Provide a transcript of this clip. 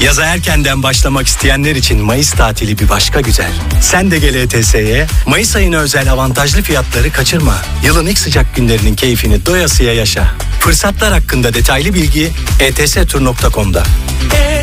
Yaza erkenden başlamak isteyenler için Mayıs tatili bir başka güzel. Sen de gel ETS'ye. Mayıs ayına özel avantajlı fiyatları kaçırma. Yılın ilk sıcak günlerinin keyfini doyasıya yaşa. Fırsatlar hakkında detaylı bilgi etstur.com'da.